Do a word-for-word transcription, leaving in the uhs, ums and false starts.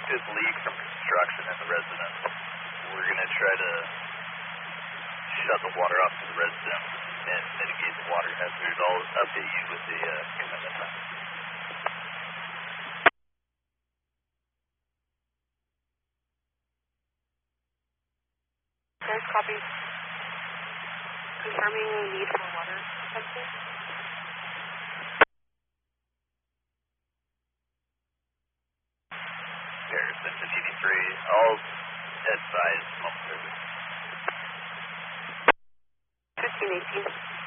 detected leak from construction in the residence. We're going to try to shut the water off to the residence and mitigate the water hazard. I'll update you with the uh, commitment time. There's copy. Confirming need for water sensor. Garrison to T V three. I'll advise momentarily. fifteen eighteen.